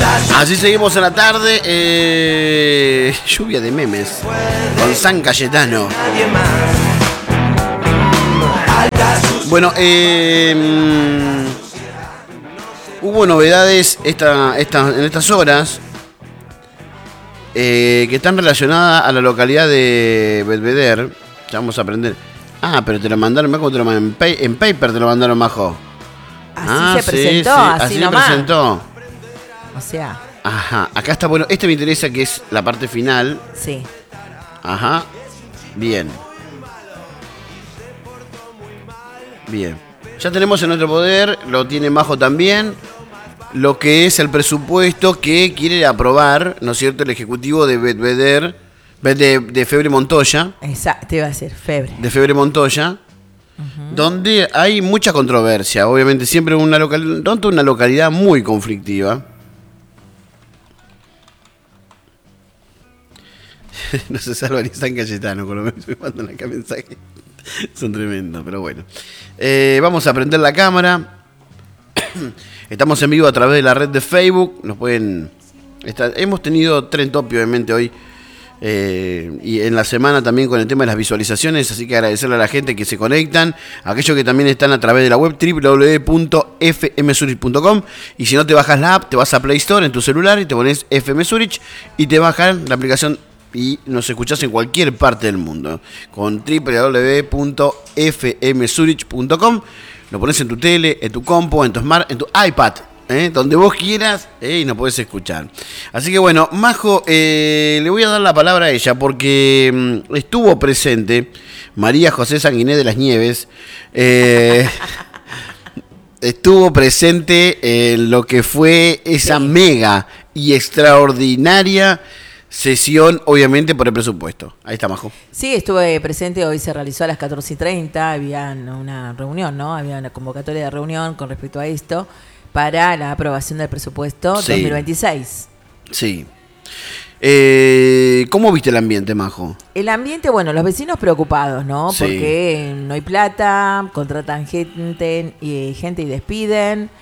Así seguimos en la tarde. Lluvia de memes con San Cayetano. Bueno, hubo novedades en estas horas que están relacionadas a la localidad de Belvedere. Ya vamos a aprender. Ah, pero te lo mandaron, Majo, te lo mandaron en paper, te lo mandaron, Majo. Así se presentó, sí, así se nomás. presentó. O sea. Ajá, acá está bueno. Este me interesa, que es la parte final. Sí. Ajá, bien. Bien. Ya tenemos en nuestro poder, lo tiene Majo también, lo que es el presupuesto que quiere aprobar, ¿no es cierto?, el Ejecutivo de Belvedere, de Febre Montoya. Exacto, te iba a decir, Febre. De Febre Montoya, donde hay mucha controversia. Obviamente siempre una localidad muy conflictiva. No se salva ni San Cayetano, con lo menos me mandan acá mensajes. Son tremendos, pero bueno. Vamos a prender la cámara. Estamos en vivo a través de la red de Facebook. Nos pueden. Hemos tenido Trend Topic, obviamente, hoy. Y en la semana también con el tema de las visualizaciones. Así que agradecerle a la gente que se conectan. Aquellos que también están a través de la web www.fmzurich.com. Y si no te bajas la app, te vas a Play Store en tu celular y te pones FM Zurich y te bajan la aplicación. Y nos escuchás en cualquier parte del mundo con www.fmzurich.com. Lo pones en tu tele, en tu compu, en tu smart, en tu iPad, donde vos quieras, y nos podés escuchar. Así que bueno, Majo, le voy a dar la palabra a ella porque estuvo presente María José Sanguiné de las Nieves. Estuvo presente en lo que fue esa mega y extraordinaria sesión, obviamente, por el presupuesto. Ahí está, Majo. Sí, estuve presente. Hoy se realizó a las 14:30. Había una reunión, ¿no? Había una convocatoria de reunión con respecto a esto para la aprobación del presupuesto 2026. Sí. ¿Cómo viste el ambiente, Majo? El ambiente, bueno, los vecinos preocupados, ¿no? Sí. Porque no hay plata, contratan gente y despiden.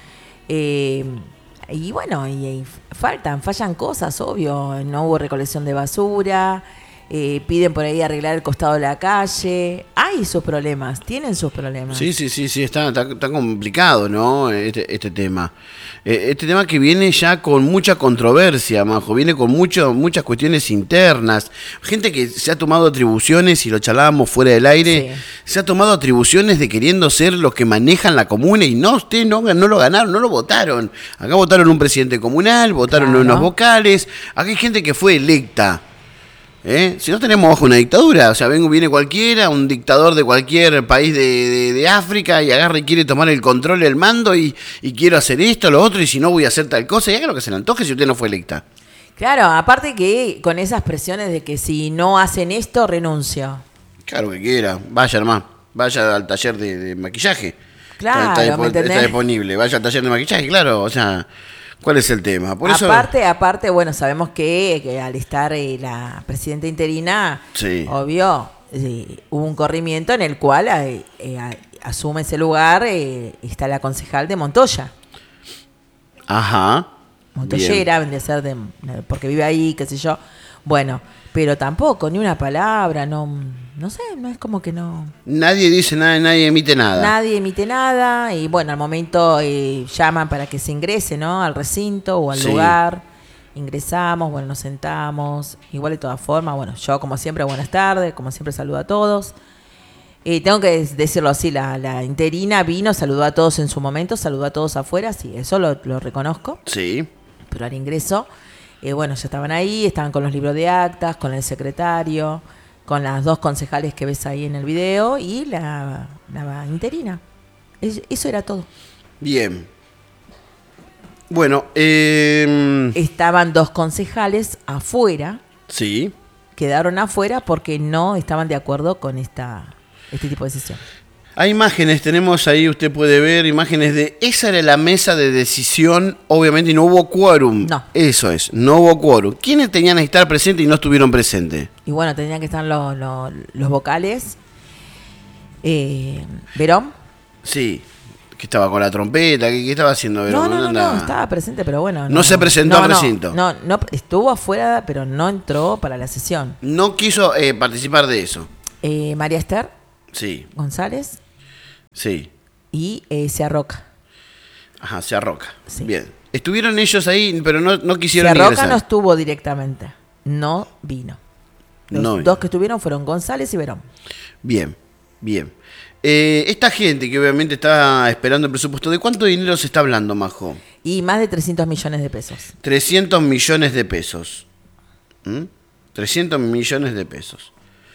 Y bueno, y fallan cosas, obvio. No hubo recolección de basura, piden por ahí arreglar el costado de la calle. Hay sus problemas, tienen sus problemas. Sí, está complicado, ¿no? Este tema. Este tema que viene ya con mucha controversia, Majo. Viene con muchas cuestiones internas. Gente que se ha tomado atribuciones, y lo charlábamos fuera del aire, Sí. se ha tomado atribuciones de queriendo ser los que manejan la comuna y no, ustedes no lo ganaron, no lo votaron. Acá votaron un presidente comunal, votaron unos vocales. Acá hay gente que fue electa. Si no tenemos bajo una dictadura, o sea, viene cualquiera, un dictador de cualquier país de África y agarra y quiere tomar el control del mando y quiero hacer esto, lo otro, y si no voy a hacer tal cosa, y haga lo que se le antoje si usted no fue electa. Claro, aparte que con esas presiones de que si no hacen esto, renuncio. Claro que quiera, vaya hermano, vaya al taller de maquillaje. Claro, ¿me entendés? Está disponible, vaya al taller de maquillaje, claro, o sea, ¿cuál es el tema? Por eso... Aparte, bueno, sabemos que al estar la presidenta interina, Sí. obvio, hubo un corrimiento en el cual asume ese lugar, está la concejal de Montoya. Ajá. Montoyera, vendría a ser porque vive ahí, qué sé yo. Bueno, pero tampoco, ni una palabra, no sé, no es como que no... Nadie dice nada, nadie emite nada. Nadie emite nada y bueno, al momento llaman para que se ingrese, ¿no? Al recinto o al lugar. Ingresamos, bueno, nos sentamos. Igual de todas formas, bueno, yo como siempre, buenas tardes, como siempre saludo a todos. Tengo que decirlo así, la interina vino, saludó a todos en su momento, saludó a todos afuera, sí, eso lo reconozco. Sí. Pero al ingreso, bueno, ya estaban ahí, estaban con los libros de actas, con el secretario, con las dos concejales que ves ahí en el video y la interina. Eso era todo. Bien. Bueno, Estaban dos concejales afuera. Sí. Quedaron afuera porque no estaban de acuerdo con este tipo de sesión. Hay imágenes, tenemos ahí, usted puede ver imágenes esa era la mesa de decisión, obviamente, y no hubo quórum. No. Eso es, no hubo quórum. ¿Quiénes tenían que estar presentes y no estuvieron presentes? Y bueno, tenían que estar los vocales. Verón. Sí, Que estaba con la trompeta, ¿qué estaba haciendo? No, estaba presente, pero bueno. No se presentó al recinto. No, estuvo afuera, pero no entró para la sesión. No quiso participar de eso. María Esther. Sí. González. Sí. Y Ciarroca. Ajá, Ciarroca. Sí. Bien. Estuvieron ellos ahí, pero no quisieron Ciarroca ingresar. no estuvo directamente. No vino. Los dos que estuvieron fueron González y Verón. Bien. Esta gente que obviamente está esperando el presupuesto, ¿de cuánto dinero se está hablando, Majo? Y más de 300 millones de pesos. 300 millones de pesos. 300 millones de pesos.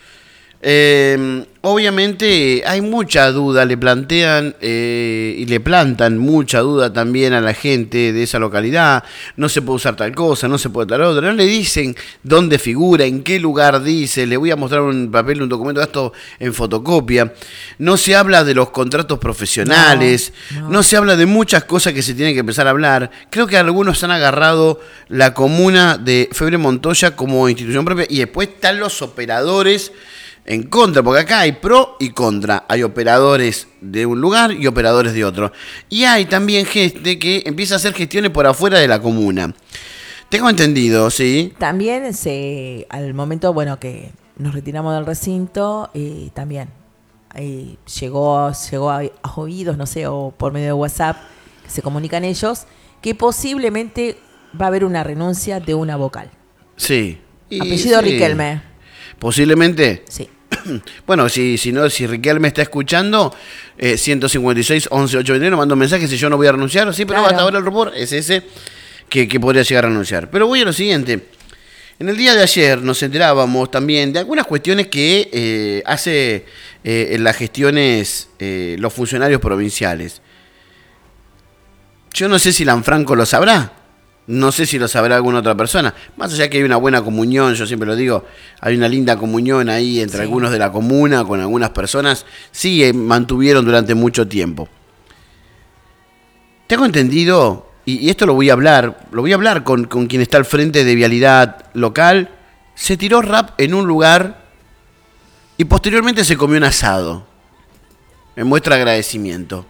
Obviamente hay mucha duda, le plantean y le plantan mucha duda también a la gente de esa localidad. No se puede usar tal cosa, no se puede tal otra. No le dicen dónde figura, en qué lugar dice. Le voy a mostrar un papel, un documento de esto en fotocopia. No se habla de los contratos profesionales. No se habla de muchas cosas que se tienen que empezar a hablar. Creo que algunos han agarrado la comuna de Febre Montoya como institución propia y después están los operadores en contra, porque acá hay pro y contra. Hay operadores de un lugar y operadores de otro. Y hay también gente que empieza a hacer gestiones por afuera de la comuna. Tengo entendido, ¿sí? También al momento, que nos retiramos del recinto, también llegó a oídos, no sé, o por medio de WhatsApp, que se comunican ellos, que posiblemente va a haber una renuncia de una vocal. Sí. Apellido Riquelme. Posiblemente. Sí. Bueno, si Riquelme está escuchando, 156 11 821, mando un mensaje si yo no voy a renunciar. Sí, pero claro. Hasta ahora el rumor es ese que podría llegar a renunciar. Pero voy a lo siguiente. En el día de ayer nos enterábamos también de algunas cuestiones que hace en las gestiones los funcionarios provinciales. Yo no sé si Lanfranco lo sabrá. No sé si lo sabrá alguna otra persona. Más allá que hay una buena comunión, yo siempre lo digo, hay una linda comunión ahí entre algunos de la comuna, con algunas personas. Sí, mantuvieron durante mucho tiempo. Tengo entendido, y esto lo voy a hablar con quien está al frente de Vialidad Local, se tiró rap en un lugar y posteriormente se comió un asado. Me muestra agradecimiento.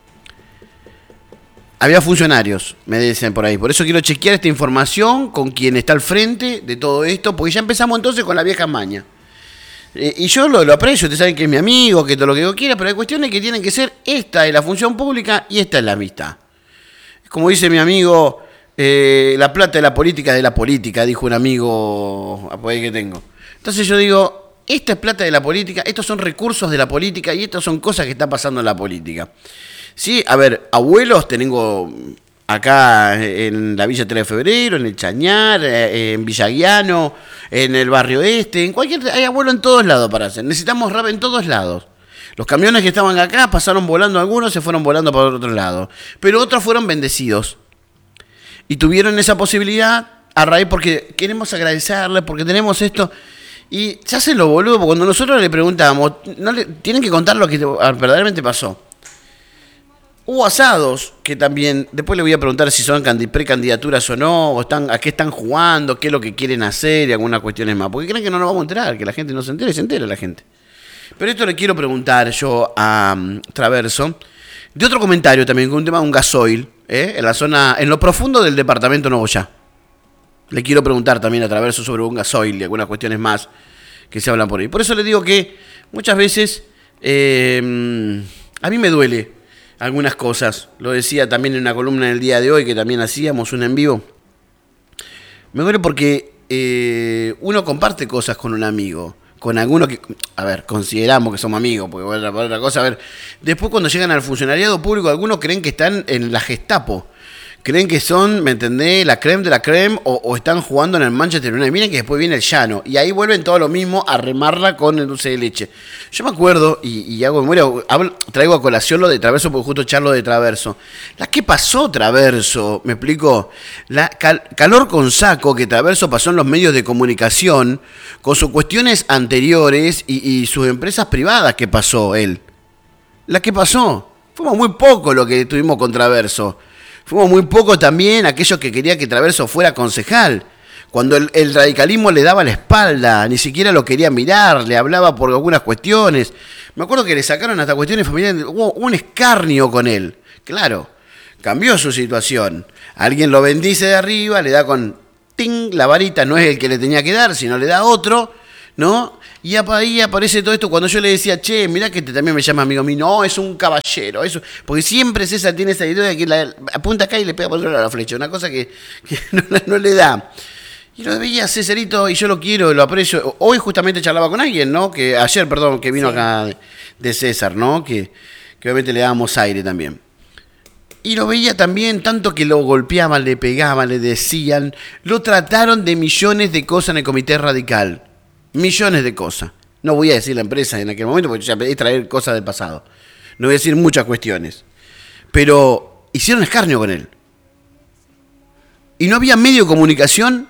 Había funcionarios, me dicen por ahí. Por eso quiero chequear esta información con quien está al frente de todo esto, porque ya empezamos entonces con la vieja maña. Y yo lo aprecio, ustedes saben que es mi amigo, que todo lo que yo quiera, pero hay cuestiones que tienen que ser, esta es la función pública y esta es la amistad. Como dice mi amigo, la plata de la política, dijo un amigo por ahí que tengo. Entonces yo digo, esta es plata de la política, estos son recursos de la política y estas son cosas que están pasando en la política. Sí, a ver, abuelos tengo acá en la Villa 3 de Febrero, en el Chañar, en Villaguiano, en el barrio este, hay abuelos en todos lados para hacer. Necesitamos rap en todos lados. Los camiones que estaban acá pasaron volando algunos, se fueron volando para otro lado. Pero otros fueron bendecidos. Y tuvieron esa posibilidad a raíz porque queremos agradecerles, porque tenemos esto. Y se hacen los boludos, porque cuando nosotros le preguntamos, tienen que contar lo que verdaderamente pasó. Hubo asados que también, después le voy a preguntar si son precandidaturas o no, a qué están jugando, qué es lo que quieren hacer y algunas cuestiones más. Porque creen que no nos vamos a enterar, que la gente no se entere, se entera la gente. Pero esto le quiero preguntar yo a Traverso, de otro comentario también, con un tema de un gasoil, en la zona, en lo profundo del departamento Nogoyá. Le quiero preguntar también a Traverso sobre un gasoil y algunas cuestiones más que se hablan por ahí. Por eso le digo que muchas veces a mí me duele algunas cosas. Lo decía también en una columna en el día de hoy, que también hacíamos un en vivo. Me duele porque uno comparte cosas con un amigo, con alguno que, a ver, consideramos que somos amigos, porque otra cosa, a ver, después cuando llegan al funcionariado público, algunos creen que están en la Gestapo. Creen que son, ¿me entendés? La creme de la creme o están jugando en el Manchester United. Miren que después viene el llano. Y ahí vuelven todo lo mismo a remarla con el dulce de leche. Yo me acuerdo, y hago memoria, traigo a colación lo de Traverso porque justo charlo de Traverso. ¿Qué pasó Traverso? ¿Me explico? La calor con saco que Traverso pasó en los medios de comunicación con sus cuestiones anteriores y sus empresas privadas que pasó él. ¿Qué pasó? Fuimos muy poco lo que tuvimos con Traverso. Fuimos muy poco también aquellos que querían que Traverso fuera concejal. Cuando el radicalismo le daba la espalda, ni siquiera lo quería mirar, le hablaba por algunas cuestiones. Me acuerdo que le sacaron hasta cuestiones familiares, hubo un escarnio con él. Claro, cambió su situación. Alguien lo bendice de arriba, le da con ting, la varita no es el que le tenía que dar, sino le da otro, ¿no? Y ahí aparece todo esto cuando yo le decía, che, mirá que también me llama amigo mío. No, es un caballero. Eso, porque siempre César tiene esa idea de que apunta acá y le pega por otro lado la flecha. Una cosa que no le da. Y lo veía Cesarito y yo lo quiero, lo aprecio. Hoy justamente charlaba con alguien, ¿no? Ayer, que vino acá de César, ¿no? Que obviamente le dábamos aire también. Y lo veía también, tanto que lo golpeaban, le pegaban, le decían. Lo trataron de millones de cosas en el Comité Radical. Millones de cosas. No voy a decir la empresa en aquel momento porque ya pedí traer cosas del pasado. No voy a decir muchas cuestiones. Pero hicieron escarnio con él. Y no había medio de comunicación,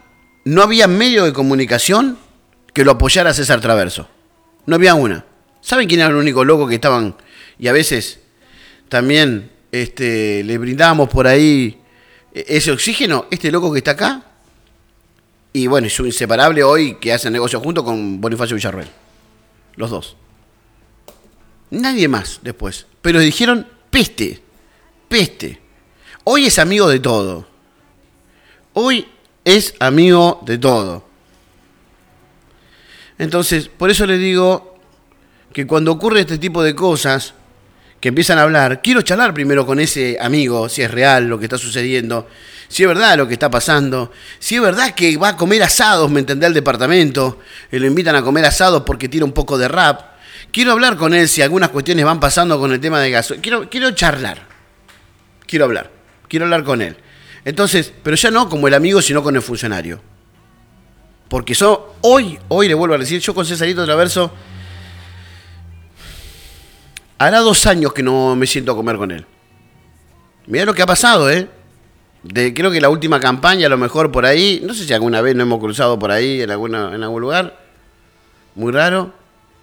que lo apoyara a César Traverso. No había una. ¿Saben quién era el único loco que estaban? Y a veces también le brindábamos por ahí ese oxígeno. Este loco que está acá. Y bueno, es su inseparable hoy que hace negocio junto con Bonifacio Villarroel. Los dos. Nadie más después. Pero dijeron peste. Hoy es amigo de todo. Entonces, por eso les digo que cuando ocurre este tipo de cosas, que empiezan a hablar, quiero charlar primero con ese amigo, si es real lo que está sucediendo, si es verdad lo que está pasando, si es verdad que va a comer asados, ¿me entendés? Al departamento, y lo invitan a comer asados porque tira un poco de rap. Quiero hablar con él si algunas cuestiones van pasando con el tema de gaso. Quiero charlar. Quiero hablar con él. Entonces, pero ya no como el amigo, sino con el funcionario. Porque hoy le vuelvo a decir, yo con Cesarito Traverso, hará 2 años que no me siento a comer con él. Mirá lo que ha pasado, creo que la última campaña, a lo mejor por ahí, no sé si alguna vez nos hemos cruzado por ahí en algún lugar, muy raro.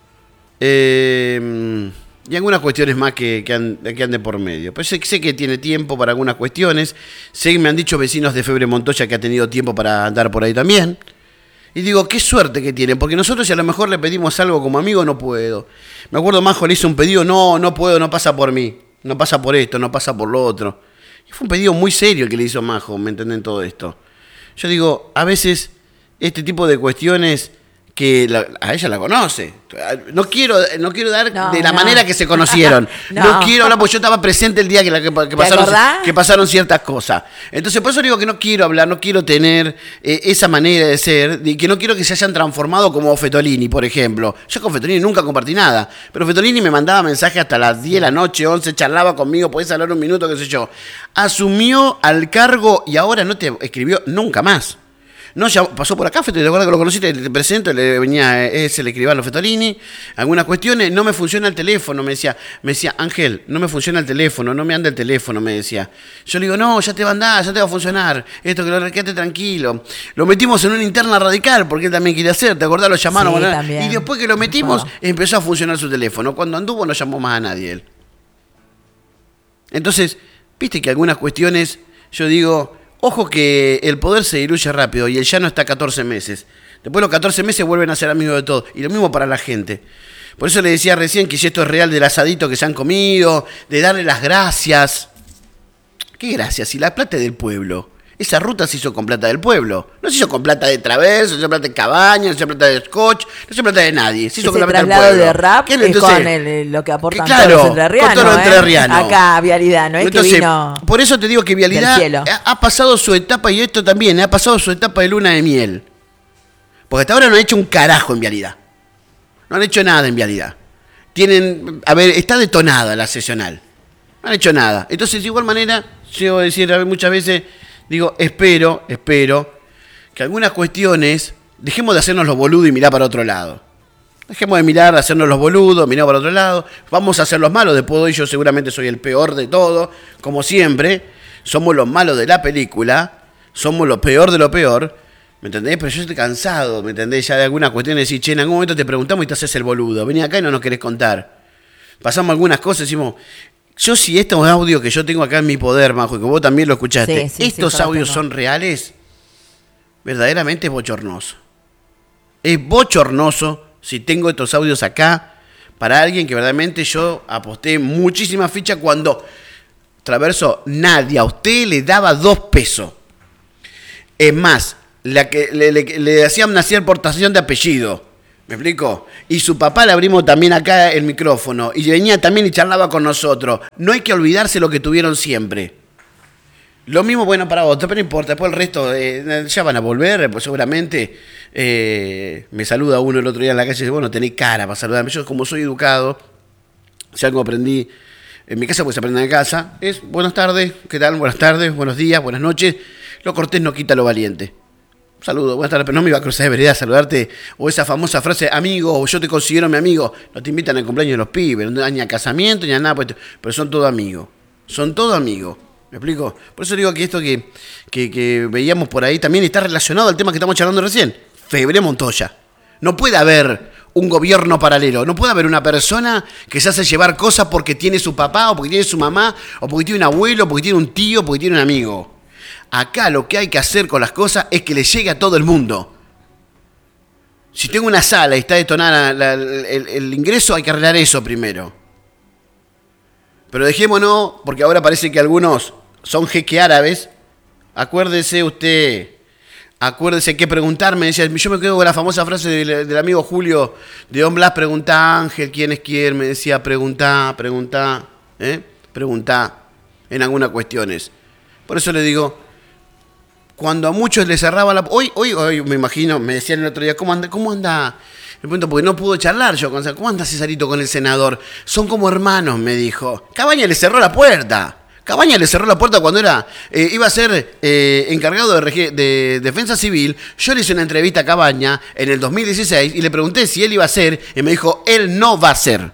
Y algunas cuestiones más que ande por medio. Pues sé que tiene tiempo para algunas cuestiones. Sé que me han dicho vecinos de Febre Montoya que ha tenido tiempo para andar por ahí también. Y digo, qué suerte que tiene, porque nosotros si a lo mejor le pedimos algo como amigo, no puedo. Me acuerdo, Majo le hizo un pedido, no puedo, no pasa por mí. No pasa por esto, no pasa por lo otro. Y fue un pedido muy serio el que le hizo Majo, ¿me entienden todo esto? Yo digo, a veces este tipo de cuestiones que a ella la conoce. No quiero dar de la manera que se conocieron. No quiero hablar porque yo estaba presente el día que pasaron ciertas cosas. Entonces, por eso digo que no quiero hablar, no quiero tener esa manera de ser, y que no quiero que se hayan transformado como Fetolini, por ejemplo. Yo con Fetolini nunca compartí nada, pero Fetolini me mandaba mensajes hasta las 10 de la noche, 11, charlaba conmigo, podés hablar un minuto, qué sé yo. Asumió al cargo y ahora no te escribió nunca más. No, ya pasó por acá, ¿te acuerdas que lo conociste? Te presento, le venía el escribano Fetolini, algunas cuestiones, no me funciona el teléfono, me decía, Ángel, no me funciona el teléfono, no me anda el teléfono, me decía. Yo le digo, no, ya te va a andar, ya te va a funcionar, esto que quédate tranquilo. Lo metimos en una interna radical, porque él también quería hacer, ¿te acordás? Lo llamaron, sí, y después que lo metimos, empezó a funcionar su teléfono. Cuando anduvo no llamó más a nadie él. Entonces, viste que algunas cuestiones, yo digo, ojo que el poder se diluye rápido y el llano está 14 meses. Después de los 14 meses vuelven a ser amigos de todos. Y lo mismo para la gente. Por eso le decía recién que si esto es real del asadito que se han comido, de darle las gracias. ¿Qué gracias? Si la plata es del pueblo. Esa ruta se hizo con plata del pueblo. No se hizo con plata de Traverso, no se hizo plata de Cabaña, no se hizo plata de Scotch, no se hizo plata de nadie. Se hizo con la plata del pueblo. Traslado de rap es con lo que aportan todos los entrerrianos. Con todos los entrerrianos. Acá, Vialidad, ¿no? Entonces, que vino por eso te digo que Vialidad ha pasado su etapa, y esto también, ha pasado su etapa de luna de miel. Porque hasta ahora no han hecho un carajo en Vialidad. No han hecho nada en Vialidad. Está detonada la sesional. No han hecho nada. Entonces, de igual manera, yo decir muchas veces, digo, espero que algunas cuestiones dejemos de hacernos los boludos y mirar para otro lado. Dejemos de hacernos los boludos, mirar para otro lado. Vamos a hacer los malos. Después de hoy yo seguramente soy el peor de todo. Como siempre, somos los malos de la película. Somos lo peor de lo peor. ¿Me entendés? Pero yo estoy cansado, ¿me entendés? Ya de algunas cuestiones decir, che, en algún momento te preguntamos y te haces el boludo. Vení acá y no nos querés contar. Pasamos algunas cosas y decimos, yo si estos audios que yo tengo acá en mi poder, Majo, y que vos también lo escuchaste, estos audios son reales, verdaderamente es bochornoso. Es bochornoso si tengo estos audios acá para alguien que verdaderamente yo aposté muchísima ficha cuando Traverso, nadie a usted le daba 2 pesos. Es más, la que le hacían una cierta aportación de apellido. ¿Me explico? Y su papá le abrimos también acá el micrófono. Y venía también y charlaba con nosotros. No hay que olvidarse lo que tuvieron siempre. Lo mismo, bueno, para otros, pero no importa. Después el resto ya van a volver, pues seguramente. Me saluda uno el otro día en la calle y dice, bueno, tenés cara para saludarme. Yo, como soy educado, si algo aprendí en mi casa, pues se aprende en casa, es buenas tardes, ¿qué tal? Buenas tardes, buenos días, buenas noches. Lo cortés no quita lo valiente. Saludo, buenas tardes, pero no me iba a cruzar de vereda a saludarte. O esa famosa frase, amigo, o yo te considero mi amigo. No te invitan al cumpleaños de los pibes, no hay ni a casamiento, ni a nada, pero son todos amigos. Son todos amigos. ¿Me explico? Por eso digo que esto que veíamos por ahí también está relacionado al tema que estamos charlando recién. Febre Montoya. No puede haber un gobierno paralelo. No puede haber una persona que se hace llevar cosas porque tiene su papá, o porque tiene su mamá, o porque tiene un abuelo, o porque tiene un tío, o porque tiene un amigo. Acá lo que hay que hacer con las cosas es que le llegue a todo el mundo. Si tengo una sala y está detonada el ingreso, hay que arreglar eso primero. Pero dejémonos, porque ahora parece que algunos son jeque árabes. Acuérdese qué preguntarme. Decía, yo me quedo con la famosa frase del amigo Julio de Don Blas, pregunta Ángel, ¿quién es quién? Me decía, preguntá en algunas cuestiones. Por eso le digo, cuando a muchos les cerraba la... Hoy me imagino, me decían el otro día, ¿cómo anda? Me pregunto, porque no pudo charlar yo. ¿Cómo anda Cesarito con el senador? Son como hermanos, me dijo. Cabaña le cerró la puerta. Cabaña le cerró la puerta cuando iba a ser encargado de Defensa Civil. Yo le hice una entrevista a Cabaña en el 2016 y le pregunté si él iba a ser, y me dijo, él no va a ser.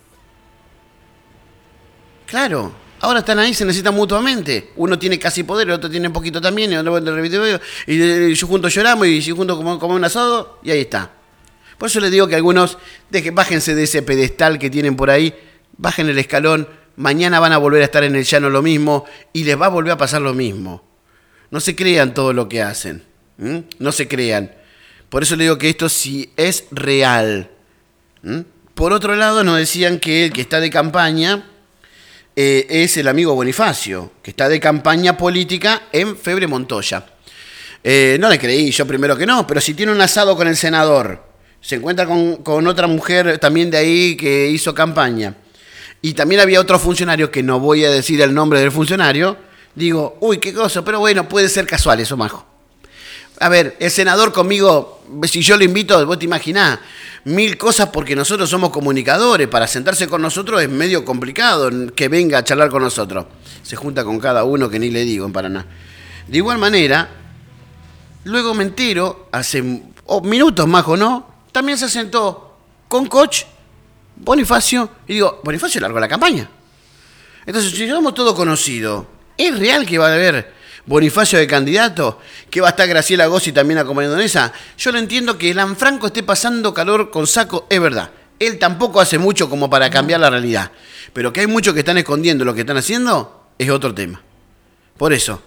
Claro, ahora están ahí, se necesitan mutuamente. Uno tiene casi poder, el otro tiene un poquito también, y yo juntos lloramos y yo juntos comemos un asado, y ahí está. Por eso les digo que algunos, bájense de ese pedestal que tienen por ahí, bajen el escalón, mañana van a volver a estar en el llano lo mismo y les va a volver a pasar lo mismo. No se crean todo lo que hacen, no se crean. Por eso les digo que esto sí es real. Por otro lado, nos decían que el que está de campaña es el amigo Bonifacio, que está de campaña política en Febre Montoya. No le creí, yo primero que no, pero si tiene un asado con el senador, se encuentra con otra mujer también de ahí que hizo campaña, y también había otro funcionario, que no voy a decir el nombre del funcionario, digo, uy, qué cosa, pero bueno, puede ser casual eso, majo. A ver, el senador conmigo, si yo lo invito, vos te imaginás, 1000 cosas, porque nosotros somos comunicadores, para sentarse con nosotros es medio complicado que venga a charlar con nosotros. Se junta con cada uno que ni le digo en Paraná. De igual manera, luego me entero, hace minutos más o no, también se sentó con Coach, Bonifacio, y digo, Bonifacio largó la campaña. Entonces, si somos todos conocidos, ¿es real que va a haber Bonifacio de candidato? ¿Que va a estar Graciela Gossi también acompañando en esa? Yo lo entiendo que Lanfranco esté pasando calor con saco, es verdad. Él tampoco hace mucho como para cambiar la realidad. Pero que hay muchos que están escondiendo lo que están haciendo, es otro tema. Por eso,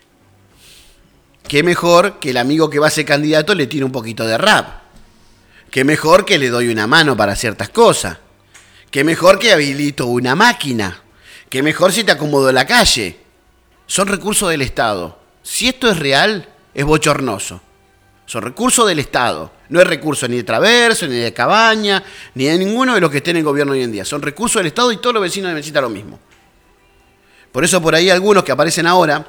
qué mejor que el amigo que va a ser candidato le tire un poquito de rap. Qué mejor que le doy una mano para ciertas cosas. Qué mejor que habilito una máquina. Qué mejor si te acomodo en la calle. Son recursos del Estado. Si esto es real, es bochornoso. Son recursos del Estado. No es recurso ni de Traverso, ni de Cabaña, ni de ninguno de los que estén en el gobierno hoy en día. Son recursos del Estado y todos los vecinos necesitan lo mismo. Por eso por ahí algunos que aparecen ahora...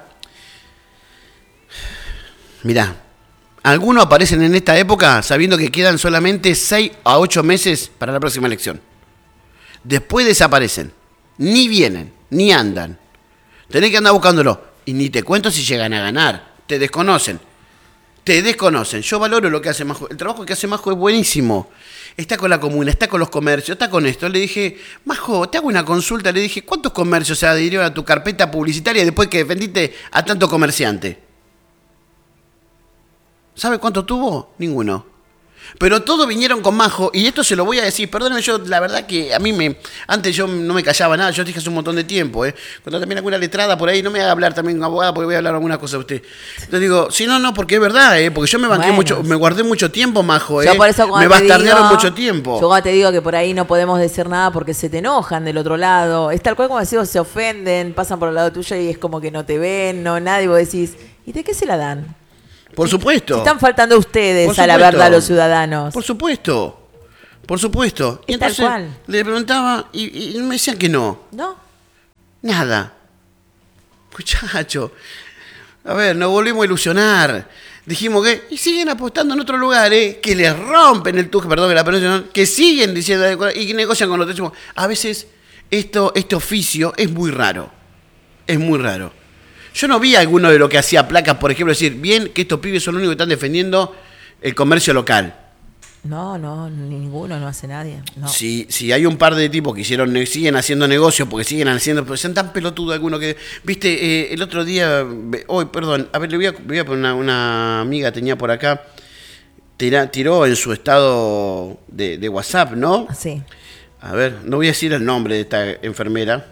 Mirá, algunos aparecen en esta época sabiendo que quedan solamente 6 a 8 meses para la próxima elección. Después desaparecen. Ni vienen, ni andan. Tenés que andar buscándolo. Y ni te cuento si llegan a ganar. Te desconocen. Yo valoro lo que hace Majo. El trabajo que hace Majo es buenísimo. Está con la comuna, está con los comercios, está con esto. Le dije, Majo, te hago una consulta. Le dije, ¿cuántos comercios se adhirieron a tu carpeta publicitaria después que defendiste a tanto comerciante? ¿Sabe cuánto tuvo? Ninguno. Pero todos vinieron con Majo, y esto se lo voy a decir, perdóneme, yo la verdad que a mí antes yo no me callaba nada, yo dije hace un montón de tiempo, cuando también alguna letrada por ahí, no me haga hablar también un abogado, porque voy a hablar alguna cosa de usted. Entonces digo, sí, no, porque es verdad, porque yo me banqué mucho, me guardé mucho tiempo, Majo, yo por eso me bastardearon mucho tiempo. Yo cuando te digo que por ahí no podemos decir nada porque se te enojan del otro lado, es tal cual como decís, se ofenden, pasan por el lado tuyo y es como que no te ven, no nada, y vos decís, ¿y de qué se la dan? Por supuesto. Están faltando ustedes a la verdad a los ciudadanos. Por supuesto. Y entonces tal cual. Le preguntaba y me decían que no. ¿No? Nada. Muchacho. A ver, nos volvimos a ilusionar. Dijimos que... Y siguen apostando en otros lugares que les rompen el tuje, perdón que la pronunciación, que siguen diciendo y que negocian con nosotros. A veces este oficio es muy raro. Es muy raro. Yo no vi a alguno de los que hacía placas, por ejemplo, decir, bien, que estos pibes son los únicos que están defendiendo el comercio local. No, ninguno, no hace nadie. No. Sí, hay un par de tipos que siguen haciendo negocios, porque siguen haciendo, pero sean tan pelotudos algunos que, viste, el otro día, perdón, a ver, le voy a poner una amiga tenía por acá, tiró en su estado de WhatsApp, ¿no? Sí. A ver, no voy a decir el nombre de esta enfermera,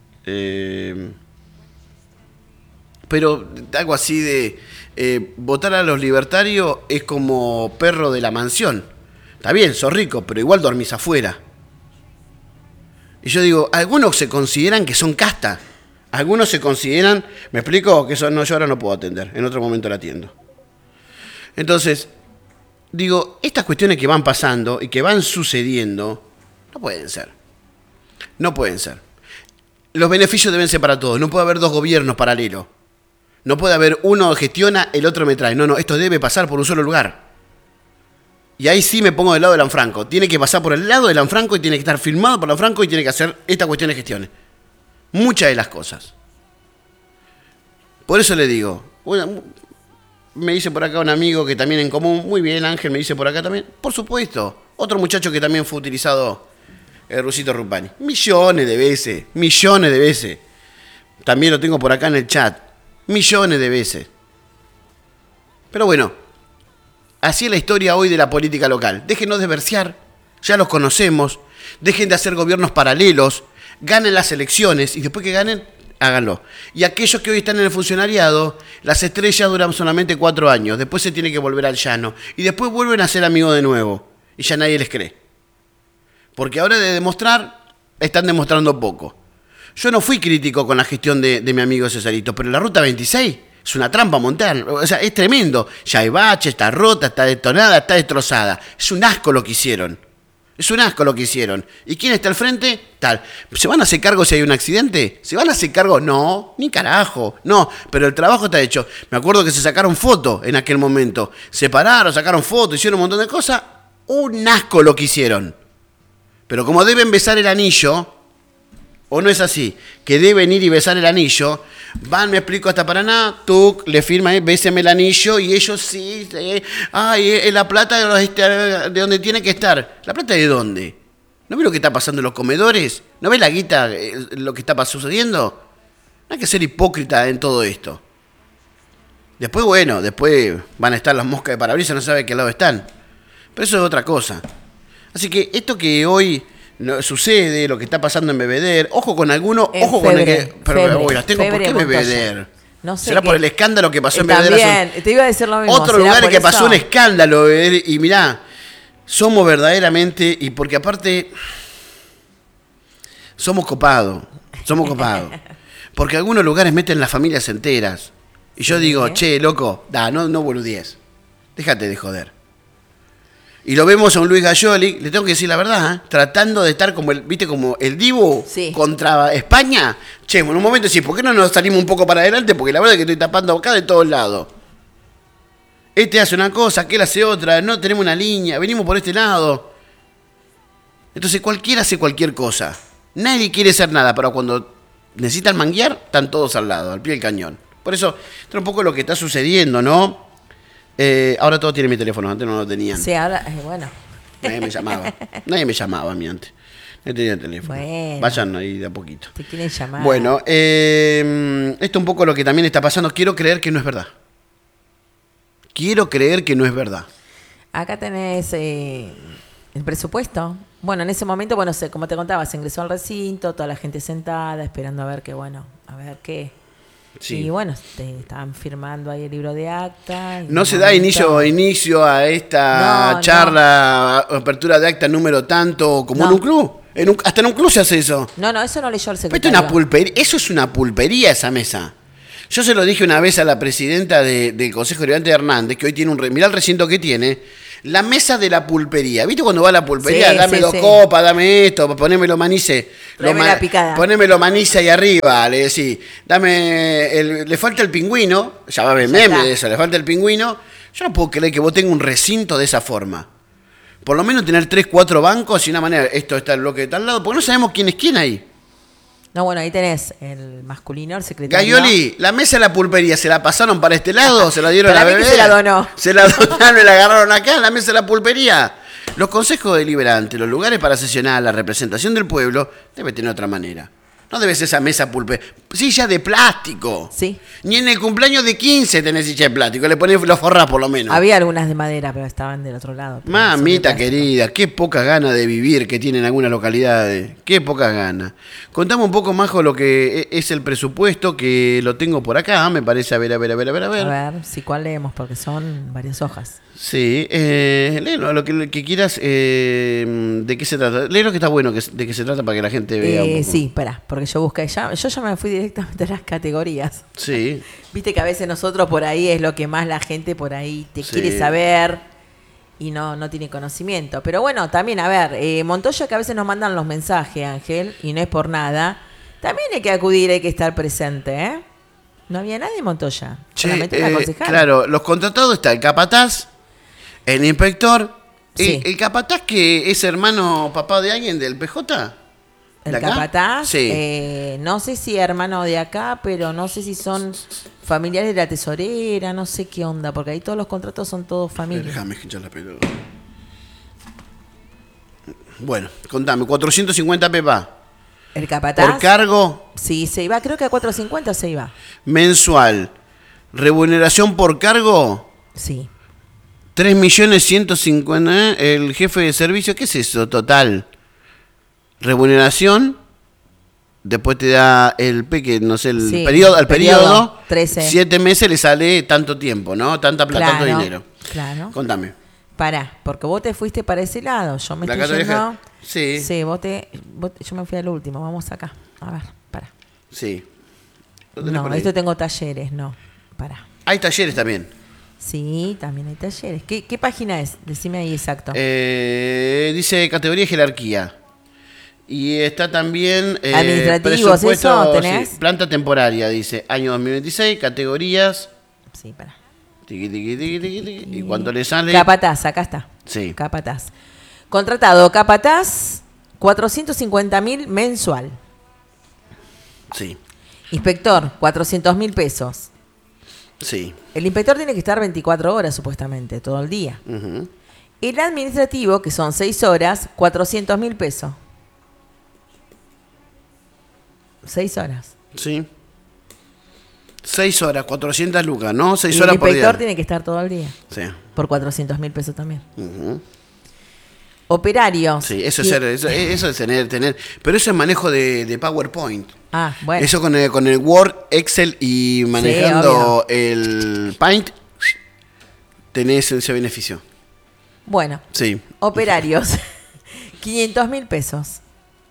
pero algo así de votar a los libertarios es como perro de la mansión. Está bien, sos rico, pero igual dormís afuera. Y yo digo, algunos se consideran que son casta. Algunos se consideran, ¿me explico? Que eso no, yo ahora no puedo atender, en otro momento la atiendo. Entonces, digo, estas cuestiones que van pasando y que van sucediendo, no pueden ser. No pueden ser. Los beneficios deben ser para todos, no puede haber dos gobiernos paralelos. No puede haber uno gestiona, el otro me trae. No, esto debe pasar por un solo lugar. Y ahí sí me pongo del lado de Lanfranco. Tiene que pasar por el lado de Lanfranco y tiene que estar firmado por Lanfranco y tiene que hacer esta cuestión de gestiones. Muchas de las cosas. Por eso le digo, me dice por acá un amigo que también en común, muy bien Ángel, me dice por acá también, por supuesto, otro muchacho que también fue utilizado, Rusito Rupani. Millones de veces. También lo tengo por acá en el chat. Millones de veces. Pero bueno, así es la historia hoy de la política local. Déjenos de versear, ya los conocemos. Dejen de hacer gobiernos paralelos. Ganen las elecciones y después que ganen, háganlo. Y aquellos que hoy están en el funcionariado, las estrellas duran solamente 4 años. Después se tiene que volver al llano. Y después vuelven a ser amigos de nuevo. Y ya nadie les cree. Porque ahora de demostrar, están demostrando poco. Yo no fui crítico con la gestión de mi amigo Cesarito, pero la Ruta 26 es una trampa montar. O sea, es tremendo. Ya hay bache, está rota, está detonada, está destrozada. Es un asco lo que hicieron. ¿Y quién está al frente? Tal. ¿Se van a hacer cargo si hay un accidente? ¿Se van a hacer cargo? No, ni carajo. No, pero el trabajo está hecho. Me acuerdo que se sacaron fotos en aquel momento. Se pararon, sacaron fotos, hicieron un montón de cosas. Un asco lo que hicieron. Pero como deben besar el anillo... ¿O no es así? Que deben ir y besar el anillo. Van, me explico, hasta Paraná, tú le firmas, béseme el anillo, y ellos sí, la plata de donde tiene que estar. ¿La plata de dónde? ¿No ves lo que está pasando en los comedores? ¿No ves la guita, lo que está sucediendo? No hay que ser hipócrita en todo esto. Después van a estar las moscas de parabrisas, no sabe a qué lado están. Pero eso es otra cosa. Así que esto que hoy... No, sucede lo que está pasando en Bebeder. Ojo con alguno, ojo con el que... Pero las tengo, ¿por qué Bebeder? No sé. ¿Será por el escándalo que pasó en Bebeder? También, te iba a decir lo mismo. Otro lugar que pasó un escándalo, Bebeder, y mirá, somos verdaderamente, y porque aparte, somos copados. Porque algunos lugares meten las familias enteras. Y yo digo, che, loco, no boludíes. Déjate de joder. Y lo vemos a un Luis Gayoli, le tengo que decir la verdad, tratando de estar como el Dibu contra España. Che, en un momento sí, ¿por qué no nos salimos un poco para adelante? Porque la verdad es que estoy tapando acá de todos lados. Este hace una cosa, aquel hace otra, no tenemos una línea, venimos por este lado. Entonces cualquiera hace cualquier cosa. Nadie quiere hacer nada, pero cuando necesitan manguear, están todos al lado, al pie del cañón. Por eso, esto es un poco lo que está sucediendo, ¿no? Ahora todos tienen mi teléfono, antes no lo tenían. Sí, ahora, bueno. Nadie me llamaba a mí antes. No tenía el teléfono. Bueno. Vayan ahí de a poquito. Te quieren llamar. Bueno, esto es un poco lo que también está pasando. Quiero creer que no es verdad. Acá tenés el presupuesto. Bueno, en ese momento, bueno, como te contaba, se ingresó al recinto, toda la gente sentada, esperando a ver qué, bueno, a ver qué. Sí. Y bueno, estaban firmando ahí el libro de acta. No se da inicio a esta charla, apertura de acta número tanto, como en un club. Hasta en un club se hace eso. No, eso no leyó el secretario. Eso es una pulpería, esa mesa. Yo se lo dije una vez a la presidenta del Consejo Deliberante Hernández, que hoy tiene mirá el recinto que tiene, la mesa de la pulpería. ¿Viste cuando va a la pulpería? Sí, dame dos copas, dame esto, ponémelo manice. La picada. Ponémelo manice ahí arriba, le decís. Le falta el pingüino, ya va a haber meme de eso, le falta el pingüino. Yo no puedo creer que vos tengas un recinto de esa forma. Por lo menos tener 3, 4 bancos y una manera, esto está el bloque de tal lado, porque no sabemos quién es quién ahí. No, bueno, ahí tenés el masculino, el secretario. Gayoli, la mesa de la pulpería, ¿se la pasaron para este lado? ¿Se la dieron a la bebé? Se la donó. Se la donaron y la agarraron acá, la mesa de la pulpería. Los consejos deliberantes, los lugares para sesionar, la representación del pueblo, debe tener otra manera. No debe ser esa mesa pulpería. Silla de plástico. Sí. Ni en el cumpleaños de 15 tenés silla de plástico, le ponés los forrás por lo menos. Había algunas de madera, pero estaban del otro lado. Mamita querida, qué poca gana de vivir que tienen algunas localidades. Qué poca gana. Contame un poco, Majo, lo que es el presupuesto, que lo tengo por acá, me parece. A ver. A ver, si cuál leemos, porque son varias hojas. Sí, léelo, lo que quieras, de qué se trata. Léelo que está bueno de qué se trata para que la gente vea un poco. Sí, espera, porque yo busqué yo ya me fui directamente a las categorías. Sí. Viste que a veces nosotros por ahí es lo que más la gente por ahí quiere saber y no tiene conocimiento. Pero bueno, también, a ver, Montoya, que a veces nos mandan los mensajes, Ángel, y no es por nada, también hay que acudir, hay que estar presente, ¿eh? No había nadie en Montoya, solamente una concejal. Claro, los contratados está el capataz, el inspector, sí. El capataz que es hermano papá de alguien del PJ. El capataz, sí. No sé si hermano de acá, pero no sé si son familiares de la tesorera, no sé qué onda, porque ahí todos los contratos son todos familia. Déjame escuchar la pelota. Bueno, contame, 450 pepa. El capataz. ¿Por cargo? Sí, se iba, creo que a 450 se iba. Mensual. ¿Remuneración por cargo? Sí. 3.150.000, el jefe de servicio, ¿qué es eso? Total. Remuneración, después te da el no sé, el periodo, 13. 7 meses le sale tanto tiempo, ¿no? Tanta plata, tanto dinero. Claro. Contame. Pará, porque vos te fuiste para ese lado, yo me estoy yendo. Sí. Sí, yo me fui al último, vamos acá. A ver, pará. Sí. No, esto tengo talleres, no. Pará. Hay talleres también. Sí, también hay talleres. ¿Qué página es? Decime ahí exacto. Dice categoría y jerarquía. Y está también... administrativos, ¿eso tenés? Sí, planta temporaria, dice. Año 2026, categorías... Sí, pará. ¿Y cuánto le sale? Capataz, acá está. Sí. Capataz. Contratado, capataz, 450.000 mensual. Sí. Inspector, 400.000 pesos. Sí. El inspector tiene que estar 24 horas, supuestamente, todo el día. Uh-huh. El administrativo, que son 6 horas, 400.000 pesos. 6 horas. Sí. 6 horas, 400 lucas, ¿no? 6 horas por día. El inspector tiene que estar todo el día. Sí. Por 400.000 pesos también. Uh-huh. Operarios. Sí, eso es tener. Pero eso es manejo de PowerPoint. Ah, bueno. Eso con el Word, Excel y manejando el Paint, tenés ese beneficio. Bueno. Sí. Operarios. 500.000 pesos.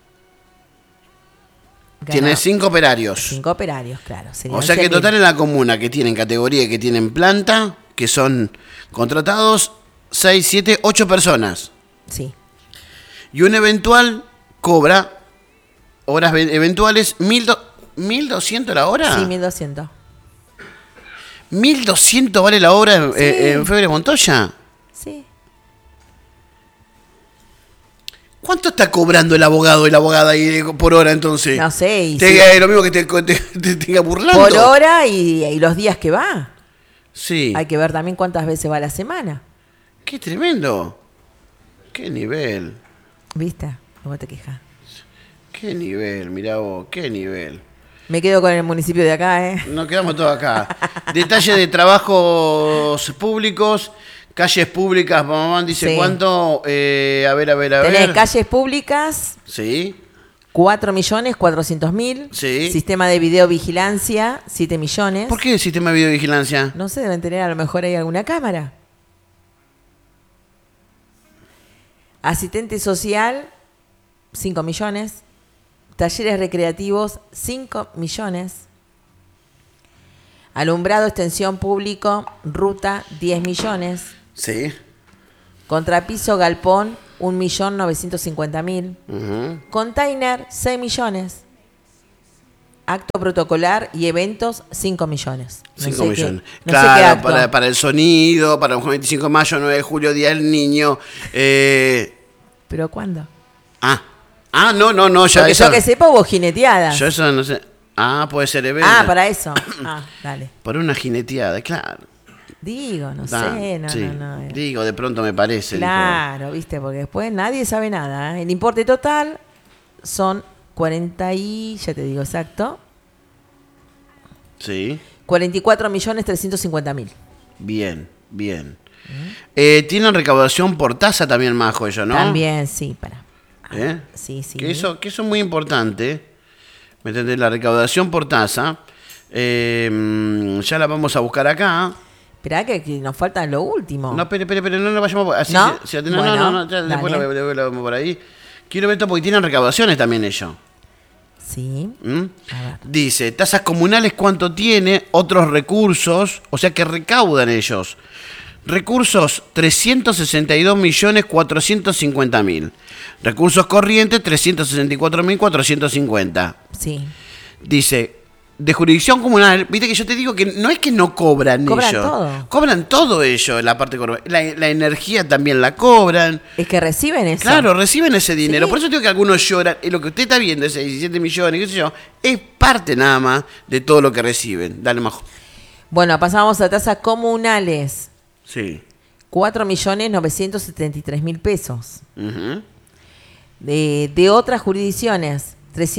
Tienes 5 operarios. 5 operarios, claro. O sea que total en la comuna que tienen categoría y que tienen planta, que son contratados 6, 7, 8 personas. Sí. Y un eventual cobra horas eventuales 1.200 la hora. Sí, 1.200. 1.200 vale la hora en Febre Montoya. Sí. ¿Cuánto está cobrando el abogado y la abogada ahí por hora entonces? No sé. Lo mismo que te tenga burlando. Por hora y los días que va. Sí. Hay que ver también cuántas veces va a la semana. Qué tremendo. Qué nivel. ¿Viste? Luego te quejas. Qué nivel, mirá vos, qué nivel. Me quedo con el municipio de acá, ¿eh? Nos quedamos todos acá. Detalle de trabajos públicos. Calles públicas, mamá dice, Sí. ¿cuánto? A ver. Tenés calles públicas, Sí, 4.400.000. Sí. Sistema de videovigilancia, 7 millones. ¿por qué el sistema de videovigilancia? No sé, deben tener a lo mejor ahí alguna cámara. Asistente social, 5 millones. Talleres recreativos, 5 millones. Alumbrado, extensión público, ruta, 10 millones. Sí. Contrapiso, galpón, 1.950.000. Ujú. Container, 6 millones. Acto protocolar y eventos, 5 millones. 5 millones. No sé qué Claro, acto. para el sonido, para el 25 de mayo, 9 de julio, Día del Niño. ¿Pero cuándo? No, ya Porque eso. yo que sepa hubo jineteadas. Yo eso no sé. Puede ser evento. Para eso. Dale. Por una jineteada, claro. Digo, no Da, sé, sí. no. Digo, de pronto me parece. Claro, viste, porque después nadie sabe nada. El importe total son 40 y, ya te digo exacto, Dijo. Sí, 44.350.000. bien. Tienen recaudación por tasa también, Majo, ellos, ¿no? También, sí, para. ¿Eh? Sí. Que eso es muy importante. ¿Me entendés? La recaudación por tasa. Ya la vamos a buscar acá. Esperá que nos falta lo último. No, espere, no nos vayamos por así. ¿No? No, Bueno, ya después dale. la vemos por ahí. Quiero ver esto porque tienen recaudaciones también ellos. Sí. ¿Mm? A ver. Dice, tasas comunales cuánto tiene, otros recursos, o sea que recaudan ellos. Recursos 362.450.000. Recursos corrientes 364.450. Sí. Dice, de jurisdicción comunal, viste que yo te digo que no es que no cobran Cobran ellos. todo. Cobran todo ellos, la parte la energía también la cobran. Es que reciben eso. Claro, reciben ese dinero. Sí. Por eso digo que algunos lloran. Y lo que usted está viendo, ese 17 millones, qué sé yo, es parte nada más de todo lo que reciben. Dale, Majo. Bueno, pasamos a tasas comunales. Sí. 4.973.000 pesos. Ujú. De otras jurisdicciones,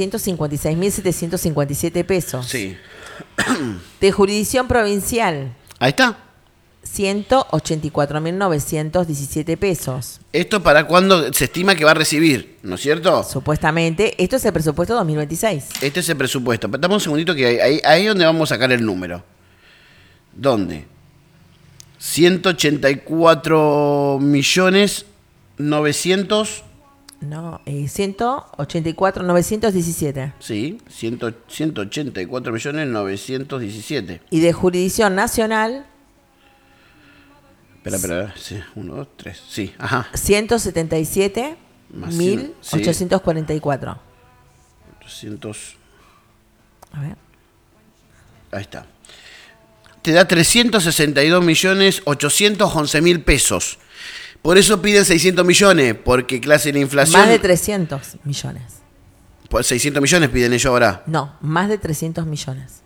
356.757 pesos. Sí. De jurisdicción provincial, Ahí está. 184.917 pesos. Esto para cuando se estima que va a recibir, ¿no es cierto? Supuestamente, esto es el presupuesto 2026. Este es el presupuesto. Dame un segundito que ahí es donde vamos a sacar el número. ¿Dónde? 184.900.000. No, 184.917. Sí, 184.917. Y de jurisdicción nacional, Espera. Sí, 1, 2, 3. Sí, ajá. Más 177.844. 200. A ver. Ahí está. Te da 362.811.000 pesos. Por eso piden 600 millones, porque clase de inflación... Más de 300 millones. Pues 600 millones piden ellos ahora. No, más de 300 millones.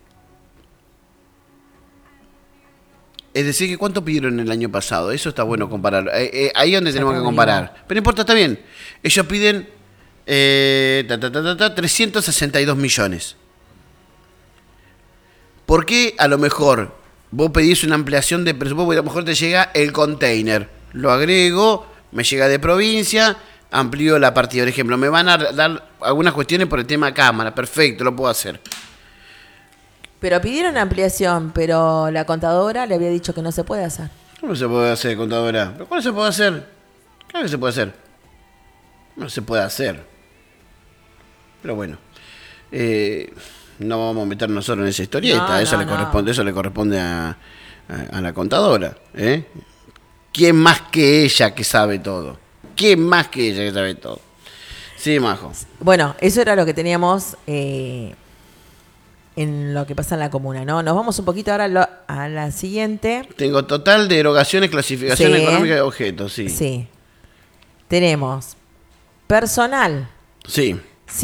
Es decir, que ¿cuánto pidieron el año pasado? Eso está bueno comparar. Ahí es donde tenemos que Exactamente. comparar. Pero no importa, está bien. Ellos piden 362 millones. ¿Por qué a lo mejor vos pedís una ampliación de presupuesto y a lo mejor te llega el container? Lo agrego, me llega de provincia, amplío la partida. Por ejemplo, me van a dar algunas cuestiones por el tema cámara. Perfecto, lo puedo hacer. Pero pidieron ampliación, pero la contadora le había dicho que no se puede hacer. ¿Cómo se puede hacer, contadora? ¿Pero cuándo se puede hacer? Claro que se puede hacer. No se puede hacer. Pero bueno. No vamos a meter nosotros en esa historieta. No, eso no, le corresponde a la contadora. ¿Quién más que ella que sabe todo? ¿Quién más que ella que sabe todo? Sí, Majo. Bueno, eso era lo que teníamos en lo que pasa en la comuna, ¿no? Nos vamos un poquito ahora a la siguiente. Tengo total de erogaciones, clasificación Sí. económica de objetos, sí. Sí. Tenemos personal, Sí.